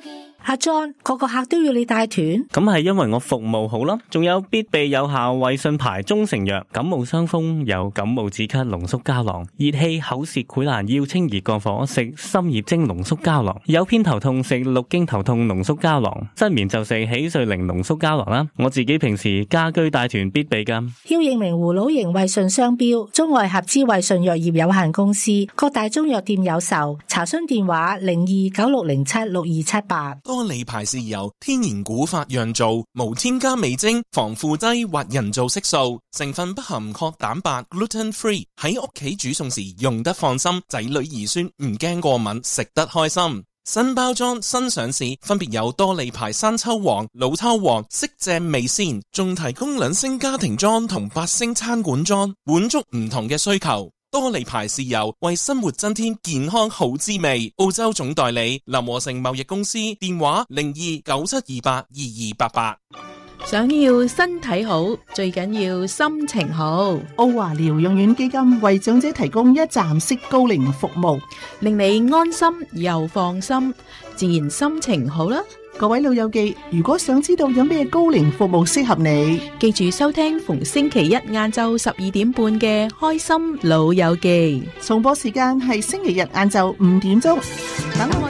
阿 John， 個個客都要你帶團？ 咁係因為我服務好啦，仲有必備有效衛信牌中成藥，感冒傷風有感冒止咳濃縮膠囊，熱氣口舌潰爛要清熱降火食參葉精濃縮膠囊，有偏頭痛食綠荊頭痛濃縮膠囊，失眠就食喜瑞靈濃縮膠囊啦。我自己平時家居帶團必備噶。 要認明葫蘆型衛信商標，中外合資衛信藥業有限公司，各大中藥店有售。查詢電話0296076278。 多利牌豉油天然古法釀造，無添加味精、防腐劑或人造色素，成分不含殼蛋白 gluten free， 喺屋企煮餸時用得放心，仔女兒孫唔驚過敏，食得開心。新包裝新上市，分別有多利牌生抽王、老抽王、色正味鮮，仲提供2星家庭裝同8星餐館裝，滿足唔同嘅需求。多利牌豉油為生活增添健康好滋味。澳洲總代理林和成貿易公司，電話0297282288。 想要身體好，最緊要心情好。 澳華療養院基金為長者提供一站式高齡服務， 令你安心又放心，自然心情好啦。 各位老友記，如果想知道有咩高齡服務適合你， 記住收聽逢星期一晏晝12點半嘅開心老友記， 重播時間係星期日晏晝5點鐘。等我